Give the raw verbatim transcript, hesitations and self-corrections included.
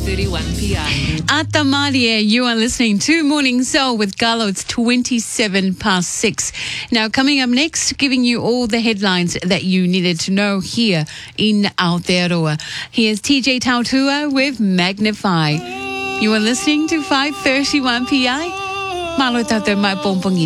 thirty-one p m. At the Maria, you are listening to Morning Soul with Gallo. It's twenty-seven past six. Now, coming up next, giving you all the headlines that you needed to know here in Aotearoa. Here's T J Tautua with Magnify. You are listening to five thirty-one p m. Malo tātou mai pōmpongi.